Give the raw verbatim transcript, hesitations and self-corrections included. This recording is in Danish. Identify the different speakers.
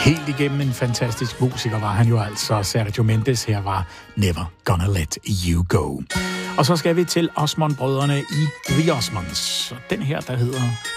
Speaker 1: Helt igennem en fantastisk musiker var han jo altså. Sergio Mendes her var Never Gonna Let You Go. Og så skal vi til Osmond-brødrene i The Osmonds. Den her, der hedder